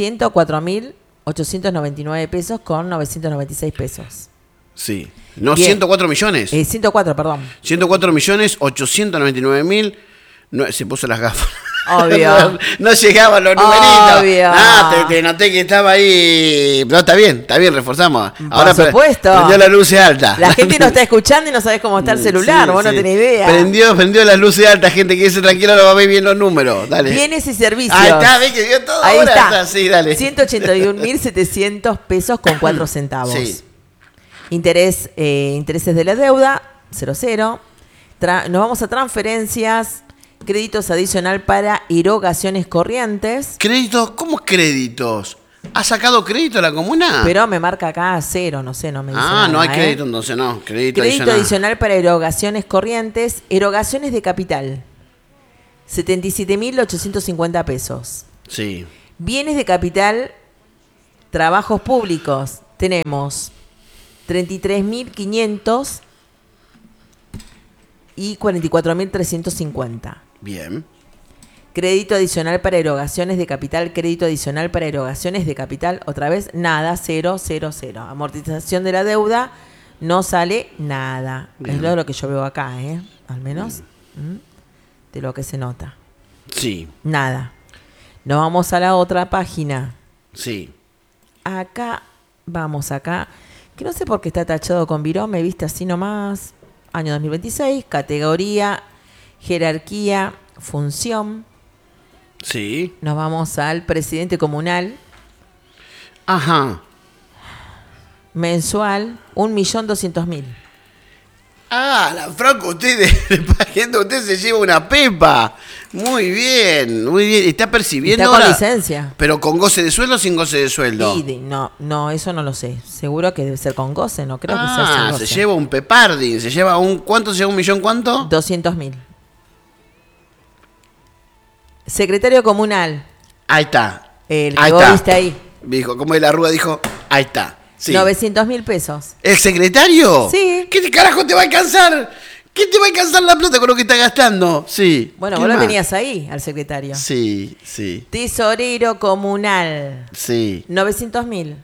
104.899 pesos con 996 pesos. Sí. No, Bien. 104 millones. 104, perdón. 104.899.000. No, se puso las gafas. Obvio. No llegaban los numeritos. Obvio. Te noté que estaba ahí. No, está bien, reforzamos. Por supuesto. Prendió las luces altas. La gente no está escuchando y no sabes cómo está el celular, vos no tenés idea. Prendió las luces altas, gente que dice tranquilo, lo va a ver bien los números. Dale. Bienes y servicios. Ahí está, ve que dio todo. Ahí ahora está. Sí, dale. 181.700 pesos con 4 centavos. Sí. Intereses de la deuda, 0. Nos vamos a transferencias, créditos adicional para erogaciones corrientes. ¿Créditos? ¿Cómo créditos? ¿Ha sacado crédito la comuna? Pero me marca acá 0, no sé, no me dice nada, no hay crédito, entonces no. Crédito adicional para erogaciones corrientes, erogaciones de capital, 77.850 pesos. Sí. Bienes de capital, trabajos públicos, tenemos 33.500 y 44.350. Bien. Crédito adicional para erogaciones de capital, crédito adicional para erogaciones de capital, otra vez nada, 0. Amortización de la deuda, no sale nada. Bien. Es lo que yo veo acá, al menos de lo que se nota. Sí. Nada. Nos vamos a la otra página. Sí. Vamos acá, que no sé por qué está tachado con virome, viste así nomás. Año 2026, categoría, jerarquía, función. Sí. Nos vamos al presidente comunal. Ajá. Mensual, 1.200.000. La Franco, usted se lleva una pepa. Muy bien. ¿Está percibiendo Está con ahora? licencia. ¿Pero con goce de sueldo o sin goce de sueldo? No, eso no lo sé. Seguro que debe ser con goce, no creo que sea sin goce. Se lleva un pepardín, ¿cuánto se lleva? ¿1 millón cuánto? 200.000. Secretario comunal. Ahí está. El que vos viste ahí. Dijo, como de la Rúa dijo, ahí está. Sí. 900.000 pesos. ¿El secretario? Sí. ¿Qué carajo te va a alcanzar? ¿Qué te va a alcanzar la plata con lo que está gastando? Sí. Bueno, vos lo tenías ahí, al secretario. Sí. Tesorero comunal. Sí. 900.000.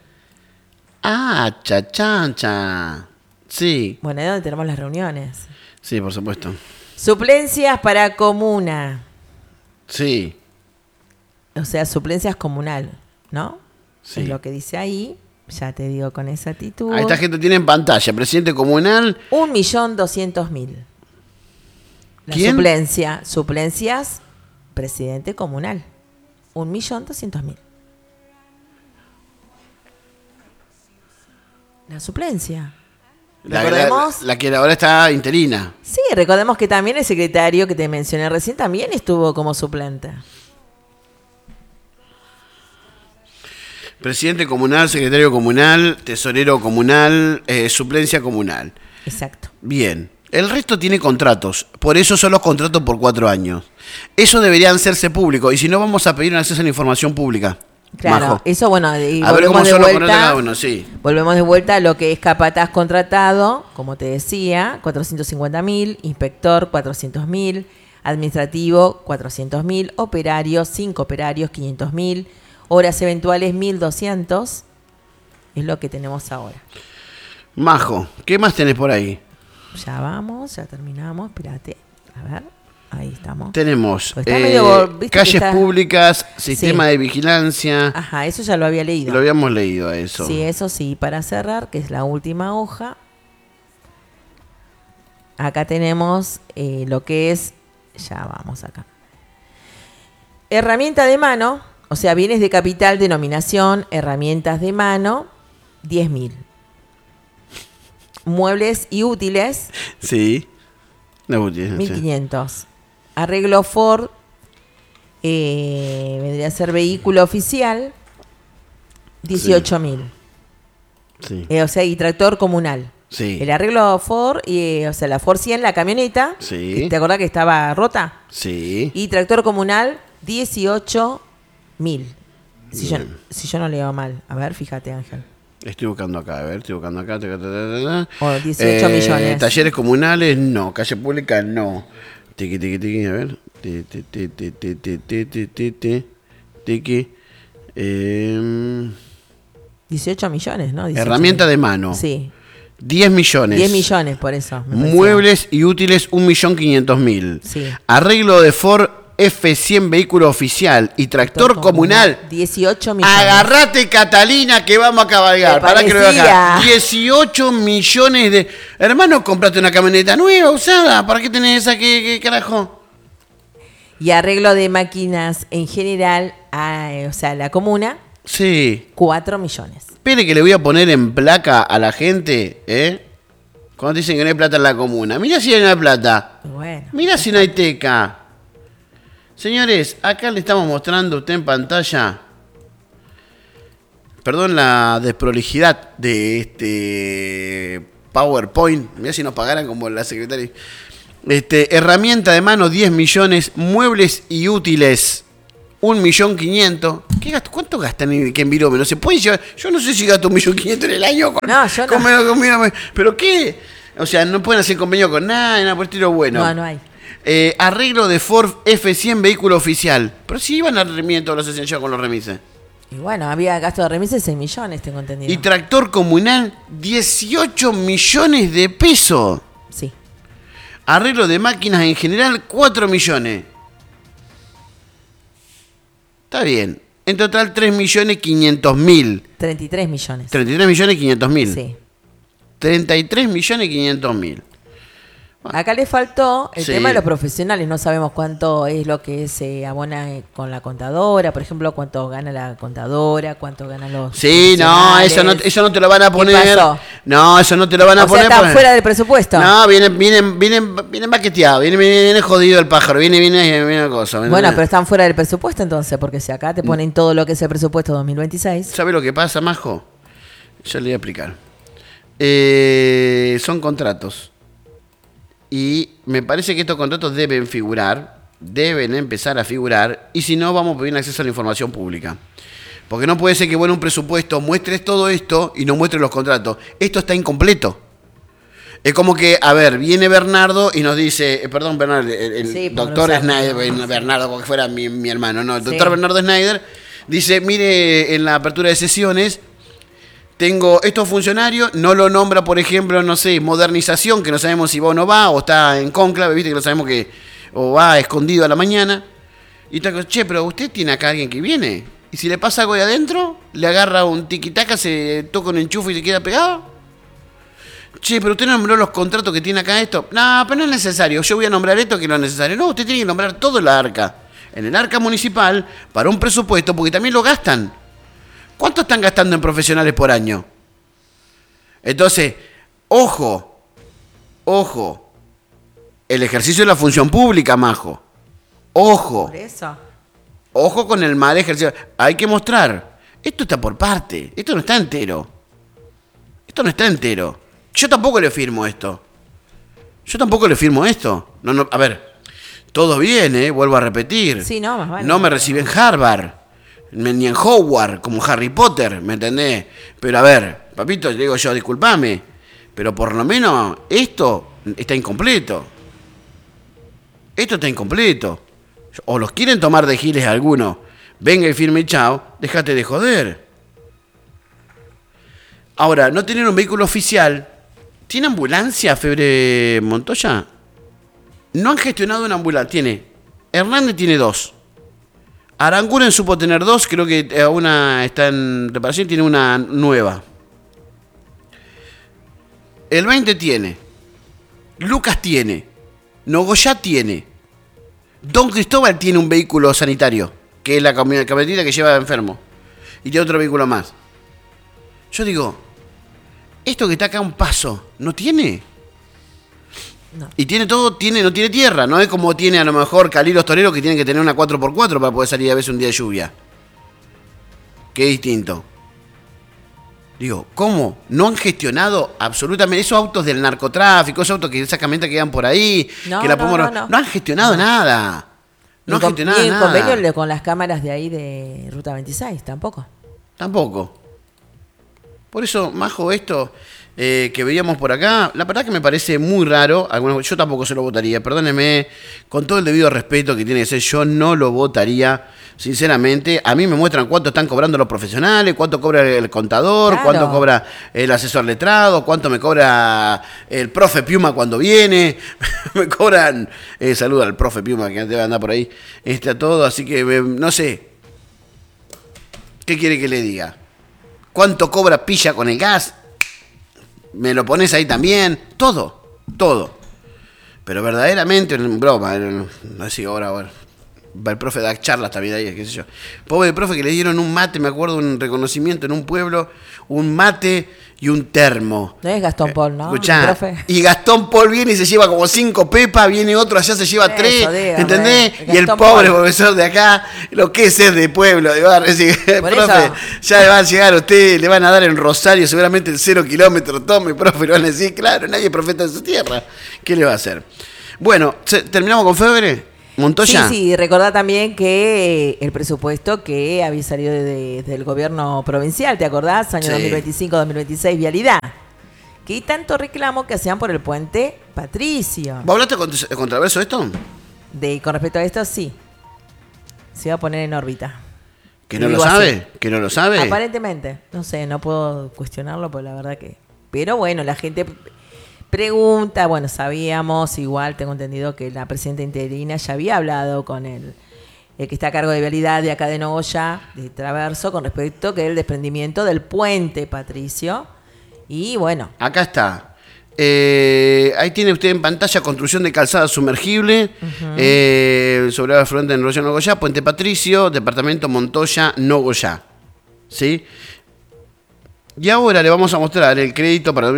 Chachancha. Sí. Bueno, es donde tenemos las reuniones. Sí, por supuesto. Suplencias para comuna. Sí. O sea, suplencias comunal, ¿no? Sí. Es lo que dice ahí. Ya te digo con esa actitud. Esta gente tiene en pantalla, presidente comunal. 1.200.000. La ¿Quién? suplencias, presidente comunal. 1.200.000. La suplencia. ¿Recordemos? La que ahora está interina. Sí, recordemos que también el secretario que te mencioné recién también estuvo como suplente. Presidente comunal, secretario comunal, tesorero comunal, suplencia comunal. Exacto. Bien. El resto tiene contratos. Por eso son los contratos por 4 años. Eso debería hacerse público. Y si no, vamos a pedir un acceso a la información pública. Claro, Majo. eso bueno, y a ver cómo volvemos son de los vuelta. contratos de cada uno, sí. Volvemos de vuelta a lo que es capataz contratado, como te decía, 450.000, inspector 400.000, administrativo 400.000, operario 5 operarios 500.000, horas eventuales 1.200, es lo que tenemos ahora. Majo, ¿qué más tenés por ahí? Ya vamos, ya terminamos, espérate, a ver, ahí estamos. Tenemos Pues está medio, ¿viste calles que está? públicas, sistema Sí. de vigilancia. Ajá, eso ya lo había leído. Lo habíamos leído a eso. Sí, eso sí, para cerrar, que es la última hoja. Acá tenemos lo que es, ya vamos acá. Herramienta de mano, o sea, bienes de capital, denominación, herramientas de mano, 10.000. Muebles y útiles, Sí. No, 1.500. Arreglo Ford, vendría a ser vehículo oficial, 18.000. Sí. O sea, y tractor comunal. Sí. El arreglo Ford, o sea, la Ford 100, la camioneta. Sí. ¿Te acordás que estaba rota? Sí. Y tractor comunal, 18.000. Si yo no leo mal. A ver, fíjate, Ángel. Estoy buscando acá, a ver, estoy buscando acá. O 18 millones. Talleres comunales, no. Calle pública, no. Tiqui, a ver. Tiqui. 18 millones, ¿no? 18 Herramienta millones. de mano. Sí. 10 millones. 10 millones, por eso. me parecía. Muebles y útiles, 1.500.000. Sí. Arreglo de Ford, F100 vehículo oficial y tractor comunal. 18 millones. Agarrate, Catalina, que vamos a cabalgar. Pará que lo voy a acá. 18 millones de... Hermano, comprate una camioneta nueva, usada. ¿Para qué tenés esa? ¿Qué carajo? Y arreglo de máquinas en general, o sea, la comuna. Sí. 4 millones. Espere que le voy a poner en placa a la gente, ¿eh? Cuando dicen que no hay plata en la comuna. Mira si no hay plata. Bueno. Mira si no hay teca. Señores, acá le estamos mostrando a usted en pantalla. Perdón la desprolijidad de este PowerPoint. Mira si nos pagaran como la secretaria. Herramienta de mano 10 millones. Muebles y útiles 1.500.000. ¿Cuánto gastan en Virome? No se puede llevar. Yo no sé si gasto 1.500.000 en el año con. No, yo no. ¿Pero qué? O sea, no pueden hacer convenio con nada por estilo bueno. No hay. Arreglo de Ford F100 vehículo oficial. Pero si iban a remiendo los hacían ya con los remises. Y bueno, había gasto de remises 6 millones, tengo entendido. Y tractor comunal 18 millones de pesos. Sí. Arreglo de máquinas en general 4 millones. Está bien. En total 3.500.000. 33 millones. 33.500.000. Sí. 33.500.000. Acá le faltó el Sí. tema de los profesionales. No sabemos cuánto es lo que se abona con la contadora. Por ejemplo, cuánto gana la contadora, cuánto ganan los Sí, no, eso no te lo van a poner. ¿Qué pasó? No, eso no te lo van a poner. O sea, están fuera del presupuesto. No, viene maqueteado, viene jodido el pájaro, viene cosa. Bueno, pero están fuera del presupuesto entonces, porque si acá te ponen todo lo que es el presupuesto 2026. ¿Sabe lo que pasa, Majo? Yo le voy a explicar. Son contratos. Y me parece que estos contratos deben figurar, deben empezar a figurar, y si no, vamos a pedir acceso a la información pública. Porque no puede ser que, bueno, un presupuesto muestres todo esto y no muestres los contratos. Esto está incompleto. Es como que, a ver, viene Bernardo y nos dice, perdón, Bernardo, el doctor Schneider, Bernardo, como que fuera mi hermano, no, el doctor Bernardo Schneider, dice, mire, en la apertura de sesiones, tengo estos funcionarios, no lo nombra, por ejemplo, no sé, modernización, que no sabemos si va o no va, o está en cónclave, viste que no sabemos que, o va escondido a la mañana. Y está, che, pero usted tiene acá a alguien que viene. Y si le pasa algo de adentro, le agarra un tiquitaca, se toca un enchufe y se queda pegado. Che, pero usted no nombró los contratos que tiene acá esto. No, pero no es necesario, yo voy a nombrar esto que no es necesario. No, usted tiene que nombrar todo en la arca. En el arca municipal, para un presupuesto, porque también lo gastan. ¿Cuánto están gastando en profesionales por año? Entonces, ojo, el ejercicio de la función pública, Majo. Ojo. Por eso. Ojo con el mal ejercicio. Hay que mostrar. Esto está por parte. Esto no está entero. Yo tampoco le firmo esto. No, a ver, todo bien, vuelvo a repetir. Sí, no, más vale. No me reciben en Harvard. Ni en Howard, como Harry Potter, ¿me entendés? Pero a ver, papito, le digo yo, discúlpame, pero por lo menos esto está incompleto. O los quieren tomar de giles algunos. Venga y firme y chao, déjate de joder. Ahora, no tener un vehículo oficial. ¿Tiene ambulancia, Febre Montoya? No han gestionado una ambulancia. Hernández tiene 2. Aranguren supo tener 2, creo que una está en reparación, tiene una nueva. El 20 tiene. Lucas tiene. Nogoyá tiene. Don Cristóbal tiene un vehículo sanitario, que es la camionetita que lleva enfermo. Y tiene otro vehículo más. Yo digo, esto que está acá a un paso, ¿no tiene? No. Y tiene todo, no tiene tierra, no es como tiene a lo mejor Calilos Toreros que tienen que tener una 4x4 para poder salir a veces un día de lluvia. Qué distinto. Digo, ¿cómo? No han gestionado absolutamente esos autos del narcotráfico, esos autos que esas camionetas que quedan por ahí, no, que la podemos... No han gestionado nada. No han gestionado nada. Ni el convenio con las cámaras de ahí de Ruta 26, tampoco. Por eso, Majo, esto que veíamos por acá, la verdad que me parece muy raro. Yo tampoco se lo votaría, perdóneme, con todo el debido respeto que tiene que ser, yo no lo votaría, sinceramente. A mí me muestran cuánto están cobrando los profesionales, cuánto cobra el contador, Claro. cuánto cobra el asesor letrado, cuánto me cobra el profe Piuma cuando viene. Me cobran, saludo al profe Piuma que debe andar por ahí, a todo, así que no sé. ¿Qué quiere que le diga? ¿Cuánto cobra Pilla con el gas? ¿Me lo pones ahí también? Todo. Pero verdaderamente, broma, así ahora. El profe da charlas también ahí, qué sé yo. Pobre profe que le dieron un mate, me acuerdo, un reconocimiento en un pueblo, un mate y un termo. No es Gastón Paul, ¿no? Escuchá, Profe. y Gastón Paul viene y se lleva como 5 pepas, viene otro allá se lleva 3, dígame, ¿entendés? Y el Gastón pobre Paul. profesor de acá, lo que es ser de pueblo, de barrio, Por profe, eso. ya le van a llegar a usted, le van a dar en Rosario seguramente el 0 kilómetro, tome, profe, le van a decir, claro, nadie es profeta de su tierra, ¿qué le va a hacer? Bueno, ¿terminamos con Febre? ¿Montoya? Sí, recordá también que el presupuesto que había salido del gobierno provincial, ¿te acordás? Año Sí. 2025-2026, vialidad. Que hay tanto reclamo que hacían por el puente Patricio. ¿Vos hablaste contraverso esto? Con respecto a esto, sí. Se iba a poner en órbita. ¿Que no Digo lo así. sabe? ¿Que no lo sabe? Aparentemente. No sé, no puedo cuestionarlo, pero la verdad que... Pero bueno, la gente pregunta, bueno, sabíamos, igual tengo entendido que la presidenta interina ya había hablado con el que está a cargo de vialidad de acá de Nogoyá, de Traverso, con respecto que el desprendimiento del puente Patricio. Y bueno, Acá está. Ahí tiene usted en pantalla construcción de calzada sumergible sobre la afluente en Arroyo Nogoyá, Puente Patricio, departamento Montoya, Nogoyá. ¿Sí? Y ahora le vamos a mostrar el crédito para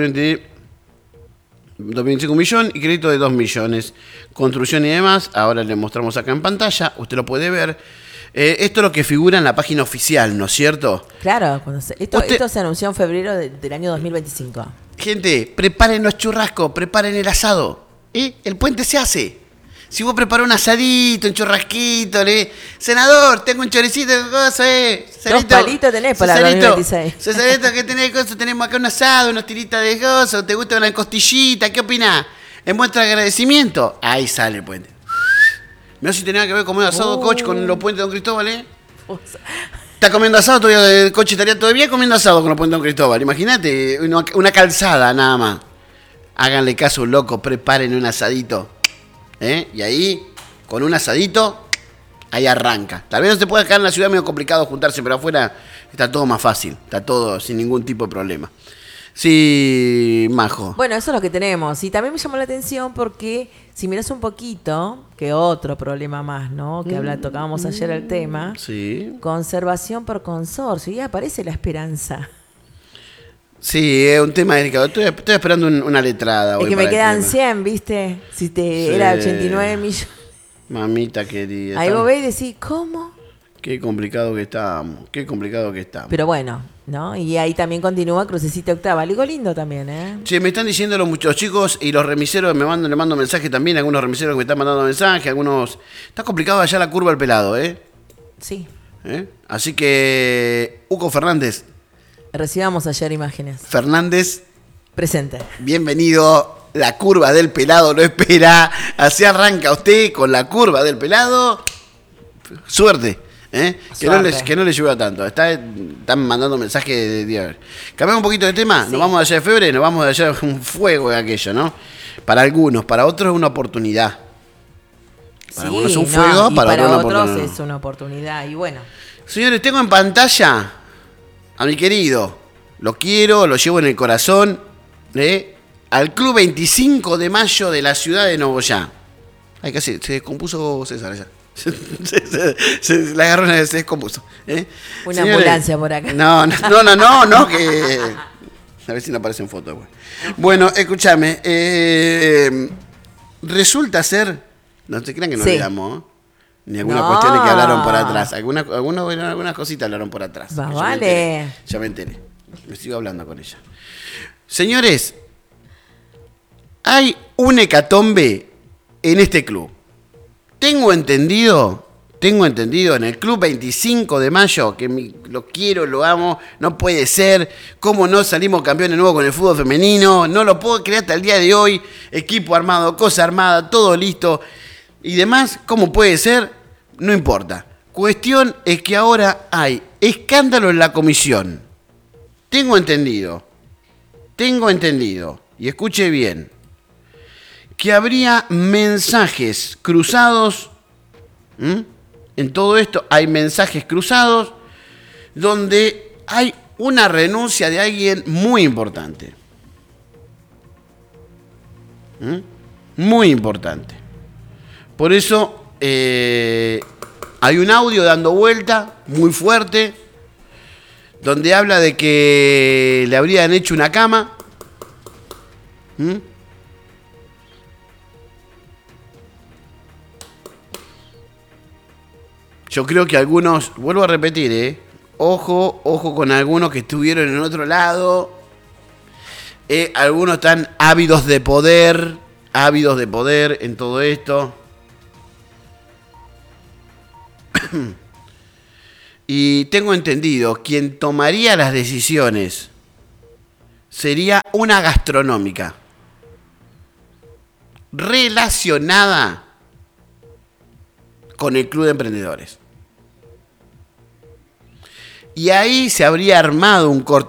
2025 millones y crédito de 2 millones. Construcción y demás. Ahora le mostramos acá en pantalla. Usted lo puede ver. Esto es lo que figura en la página oficial, ¿no es cierto? claro, esto Usted- se anunció en febrero del año 2025. Gente, preparen los churrascos, preparen el asado. El puente se hace. Si vos preparás un asadito, un churrasquito, senador, tengo un choricito de cosas, Dos palitos tenés para el 2026. Cesarito, ¿qué tenés de cosas? Tenemos acá un asado, unas tiritas de cosas, ¿te gusta una costillita? ¿Qué opinás? En muestra de agradecimiento, ahí sale el puente. Mirá si tenía que ver comer asado, coach, con los puentes de Don Cristóbal, ¿Está comiendo asado todavía? El coche estaría todavía comiendo asado con los puentes de Don Cristóbal. Imagínate, una calzada nada más. Háganle caso, loco, preparen un asadito. Y ahí, con un asadito, ahí arranca. Tal vez no se pueda quedar en la ciudad, medio complicado juntarse, pero afuera está todo más fácil. Está todo sin ningún tipo de problema. Sí, Majo. Bueno, eso es lo que tenemos. Y también me llamó la atención porque si miras un poquito, que otro problema más, ¿no? Que tocábamos ayer el tema, Sí. conservación por consorcio. Y aparece la esperanza. Sí, es un tema delicado. Estoy esperando una letrada hoy Es que me para el quedan tema. 100, ¿viste? Si te Sí. era 89 millones. Mamita querida. Ahí vos ves y decís, ¿cómo? Qué complicado que estamos. Qué complicado que estamos. Pero bueno, ¿no? Y ahí también continúa Crucecita Octava. Algo lindo también, ¿eh? Che, me están diciendo los chicos y los remiseros, le mando mensaje también, algunos remiseros que me están mandando mensaje, algunos... Está complicado allá la curva del pelado, Sí. Así que, Hugo Fernández, Recibamos ayer imágenes. Presente. Presente. Bienvenido. La curva del pelado lo espera. Así arranca usted con la curva del pelado. Suerte. Suerte. Que no le llueva tanto. Están mandando mensajes de Dios. Cambiamos un poquito de tema. Sí. Nos vamos allá de febrero. Nos vamos allá de un fuego de aquello, ¿no? Para algunos. Para otros es una oportunidad. Para algunos es un fuego. y Para otros otros una es una oportunidad. Y bueno, Señores, tengo en pantalla a mi querido. Lo quiero, lo llevo en el corazón. Al Club 25 de Mayo de la ciudad de Nogoyá. Ay, casi se descompuso César allá. Se la agarró, se descompuso. una Señores, ambulancia por acá. No, que... A ver si no aparece en foto. Bueno, escúchame. Resulta ser... No se crean que no Sí. le damos, ni algunas No. cuestiones que hablaron por atrás. Algunas cositas hablaron por atrás. Va, Que vale. Ya me enteré. Me sigo hablando con ella. Señores, hay un hecatombe en este club. Tengo entendido tengo entendido, en el Club 25 de Mayo, que lo quiero, lo amo, no puede ser, cómo no salimos campeones nuevos con el fútbol femenino, no lo puedo creer hasta el día de hoy, equipo armado, cosa armada, todo listo y demás, ¿cómo puede ser? No importa. Cuestión es que ahora hay escándalo en la comisión. Tengo entendido, y escuche bien, que habría mensajes cruzados. En todo esto hay mensajes cruzados donde hay una renuncia de alguien muy importante. Muy importante. Por eso hay un audio dando vuelta muy fuerte donde habla de que le habrían hecho una cama. Yo creo que algunos, vuelvo a repetir, ojo con algunos que estuvieron en otro lado. Algunos están ávidos de poder en todo esto. Y tengo entendido, quien tomaría las decisiones sería una gastronómica relacionada con el Club de Emprendedores. Y ahí se habría armado un